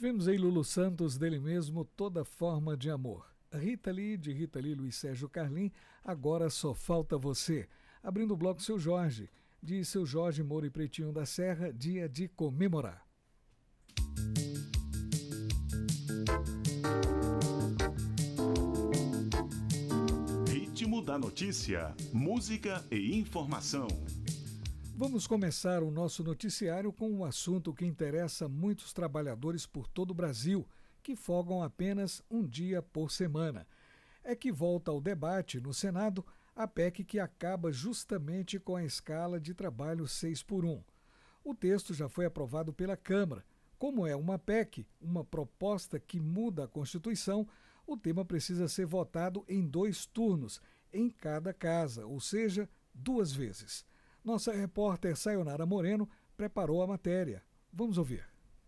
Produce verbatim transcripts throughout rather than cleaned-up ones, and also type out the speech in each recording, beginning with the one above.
Tivemos aí Lulu Santos, dele mesmo, Toda Forma de Amor. Rita Lee, de Rita Lee, Luiz Sérgio Carlim, Agora Só Falta Você. Abrindo o bloco, Seu Jorge, de Seu Jorge Moura e Pretinho da Serra, Dia de Comemorar. Ritmo da notícia, música e informação. Vamos começar o nosso noticiário com um assunto que interessa muitos trabalhadores por todo o Brasil, que folgam apenas um dia por semana. É que volta ao debate no Senado a P E C que acaba justamente com a escala de trabalho seis por um. O texto já foi aprovado pela Câmara. Como é uma P E C, uma proposta que muda a Constituição, o tema precisa ser votado em dois turnos, em cada casa, ou seja, duas vezes. Nossa repórter Sayonara Moreno preparou a matéria. Vamos ouvir.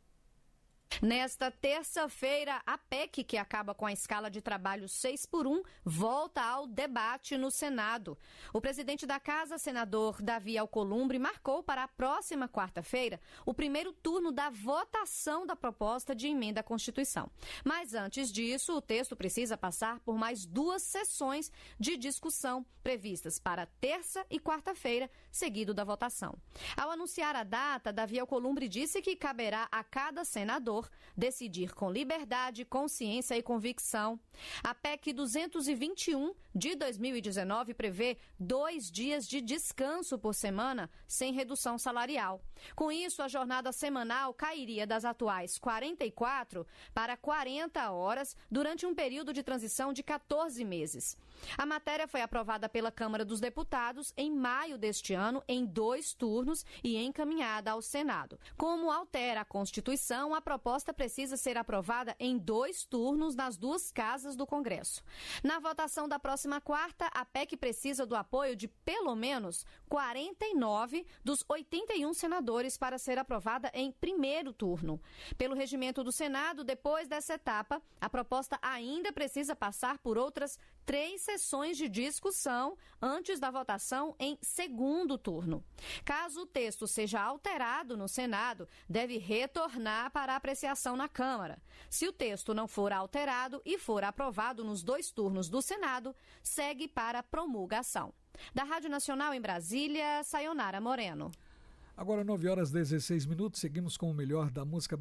Nesta terça-feira, a P E C, que acaba com a escala de trabalho seis por um, volta ao debate no Senado. O presidente da Casa, senador Davi Alcolumbre, marcou para a próxima quarta-feira o primeiro turno da votação da proposta de emenda à Constituição. Mas antes disso, o texto precisa passar por mais duas sessões de discussão previstas para terça e quarta-feira, seguido da votação. Ao anunciar a data, Davi Alcolumbre disse que caberá a cada senador decidir com liberdade, consciência e convicção. A P E C duzentos e vinte e um de dois mil e dezenove prevê dois dias de descanso por semana sem redução salarial. Com isso, a jornada semanal cairia das atuais quarenta e quatro para quarenta horas durante um período de transição de quatorze meses. A matéria foi aprovada pela Câmara dos Deputados em maio deste ano, em dois turnos e encaminhada ao Senado. Como altera a Constituição, a proposta A proposta precisa ser aprovada em dois turnos nas duas casas do Congresso. Na votação da próxima quarta, a P E C precisa do apoio de pelo menos quarenta e nove dos oitenta e um senadores para ser aprovada em primeiro turno. Pelo regimento do Senado, depois dessa etapa, a proposta ainda precisa passar por outras três sessões de discussão antes da votação em segundo turno. Caso o texto seja alterado no Senado, deve retornar para a apreciação na Câmara. Se o texto não for alterado e for aprovado nos dois turnos do Senado, segue para promulgação. Da Rádio Nacional em Brasília, Sayonara Moreno. Agora nove horas e dezesseis minutos, seguimos com o melhor da música brasileira.